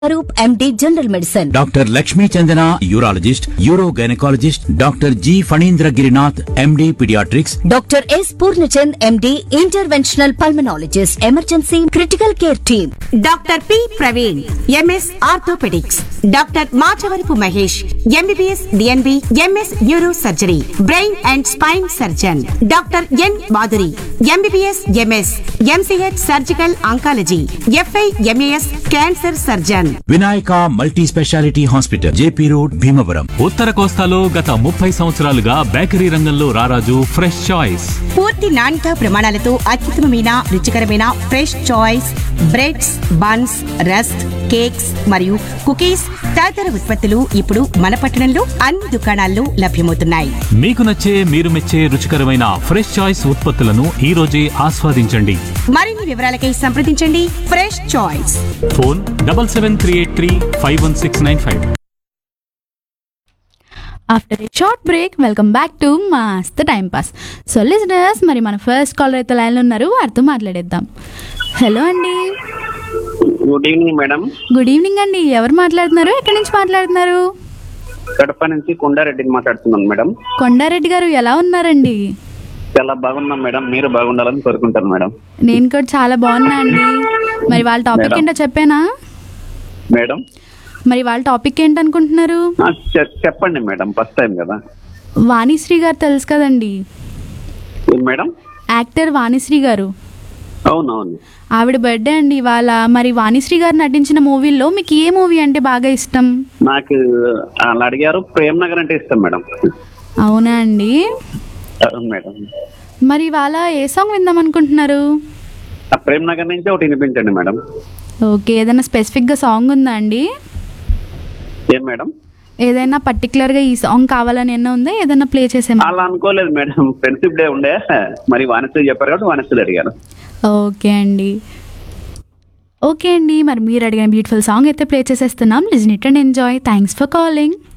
Swaroop MD general medicine. Doctor Lakshmi Chandana urologist, euro gynaecologist. Doctor G Phanindra Girinath MD paediatrics. Doctor yes Purnachand MD interventional pulmonologist, emergency critical care team. Doctor P Praveen MS orthopaedics. Doctor Machavarapu Mahesh MBBS DNB MS neuro surgery brain and spine surgeon. Doctor N Madhuri MBBS MS MCh surgical oncology f i MAS cancer surgeon. Vinayaka multi speciality hospital, JP road, Bhimavaram. ఉత్తర కోస్తాలో గత 30 సంవత్సరాలుగా bakery రంగంలో రారాజు fresh choice. పూర్తి నాణ్యత ప్రమాణాలతో అత్యుత్తమమైన రుచికరమైన fresh choice breads, buns, rusk, cakes మరియు కుకీస్ తదితర ఉత్పత్తులు ఇప్పుడు మన పట్టణంలో అన్ని దుకాణాల్లో లభ్యమవుతున్నాయి. మీకు నచ్చే, మీరు మెచ్చే రుచికరమైన ఫ్రెష్ చాయిస్ ఉత్పత్తులను ఈ రోజే ఆస్వాదించండి. మరిన్ని వివరాలకై సంప్రదించండి fresh choice. Phone 7738351695. After A short break welcome back to మస్త్ టైం పాస్. సో లిజనర్స్, మరి మన ఫస్ట్ కాలర్ అయితే లైన్లో ఉన్నారు, వారితో మాట్లాడేద్దాం. హలో అండి. Good evening madam. Good evening అండి. ఎవరు మాట్లాడుతున్నారు, ఎక్కడి నుంచి మాట్లాడుతున్నారు? కడప నుంచి కొండారెడ్డిని మాట్లాడుతున్నాను మేడం. కొండారెడ్డి గారు ఎలా ఉన్నారండి? చాలా బాగున్నాం మేడం, మీరు బాగుండాలని కోరుకుంటాను మేడం. నేను కూడా చాలా బాగున్నా అండి. మరి వాళ్ళ టాపిక్ ఏంటో చెప్పానా మేడం? మరి వాళ్ళ టాపిక్ ఏంటనుకుంటున్నారు? చెప్పండి మేడం, ఫస్ట్ టైం కదా. వాణిశ్రీ గారు తెలుసు కదండి, ఏం మేడం? యాక్టర్ వాణిశ్రీ గారు. అవునవును. ఆవిడ బర్త్డే అండి ఇవాళ. మరి వాణిశ్రీ గారు నటించిన మూవీల్లో మీకు ఏ మూవీ అంటే బాగా ఇష్టం? నాకు అలా అడిగారు, ప్రేమ్ నగర్ అంటే ఇష్టం మేడం. అవునా అండి. అవును మేడం. మరి ఇవాళ ఏ సాంగ్ విందాం అనుకుంటున్నారు? ఆ ప్రేమ్ నగర్ నుంచి ఒకటి వినిపించండి మేడం. ఓకే, ఏదైనా స్పెసిఫిక్గా సాంగ్ ఉందా అండి? ఏం మేడం? ఏదైనా పర్టికులర్గా ఈ సాంగ్ కావాలని ఏమైనా ఉందా? ఏదైనా ప్లే చేసేమా? అలా అనుకోలేదు మేడం, ఫ్రెండ్షిప్ డే ఉండే, మరి వానశ్రీ చెప్పారు కాబట్టి వానశ్రీ అడిగాను. ఓకే అండి. ఓకే అండి, మరి మీరు అడిగిన బ్యూటిఫుల్ సాంగ్ అయితే ప్లే చేసేస్తున్నాం. Listen it and enjoy. Thanks for calling.